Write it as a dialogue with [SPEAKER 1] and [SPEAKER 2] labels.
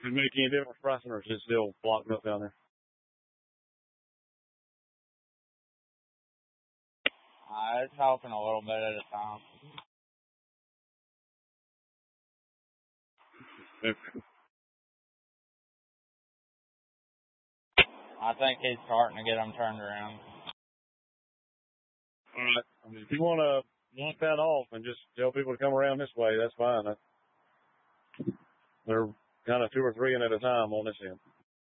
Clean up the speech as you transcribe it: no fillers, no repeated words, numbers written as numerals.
[SPEAKER 1] Does it make any difference pricing, or is it still blocking up down there?
[SPEAKER 2] It's helping a little bit at a time.
[SPEAKER 1] Okay.
[SPEAKER 2] I think he's starting to get them turned around.
[SPEAKER 1] All right. I mean, if you want to knock that off and just tell people to come around this way, that's fine. They're kind of 2 or 3 in at a time on this end.